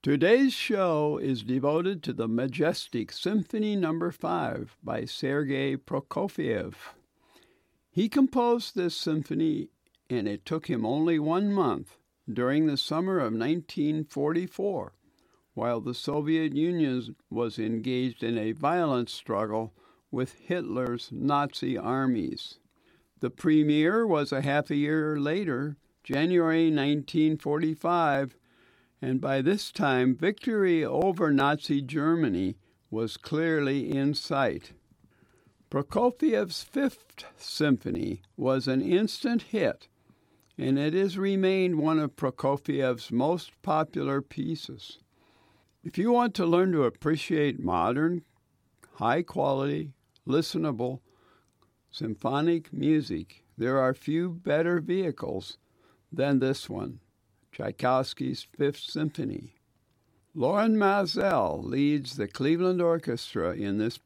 Today's show is devoted to the majestic Symphony No. 5 by Sergei Prokofiev. He composed this symphony, and it took him only 1 month during the summer of 1944, while the Soviet Union was engaged in a violent struggle with Hitler's Nazi armies. The premiere was a half a year later, January 1945, and by this time victory over Nazi Germany was clearly in sight. Prokofiev's Fifth Symphony was an instant hit, and it has remained one of Prokofiev's most popular pieces. If you want to learn to appreciate modern, high-quality, listenable, symphonic music, there are few better vehicles than this one, Tchaikovsky's Fifth Symphony. Lorin Maazel leads the Cleveland Orchestra in this